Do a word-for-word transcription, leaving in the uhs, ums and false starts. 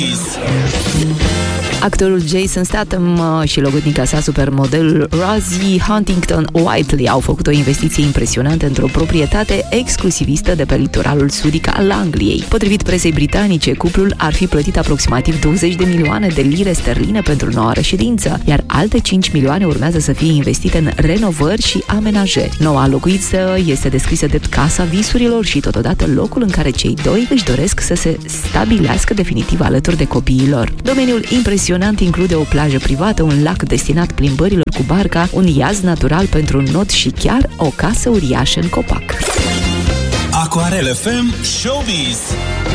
Actorul Jason Statham și logodnica sa supermodel Rosie Huntington-Whiteley au făcut o investiție impresionantă într-o proprietate exclusivistă de pe litoralul sudic al Angliei. Potrivit presei britanice, cuplul ar fi plătit aproximativ douăzeci de milioane de lire sterline pentru noua reședință, iar alte cinci milioane urmează să fie investite în renovări și amenajări. Noua locuință este descrisă de casa visurilor și totodată locul în care cei doi își doresc să se stabilească definitiv alături de copiii lor. Domeniul impresionant include o plajă privată, un lac destinat plimbărilor cu barca, un iaz natural pentru un not și chiar o casă uriașă în copac. Aquarel F M Showbiz.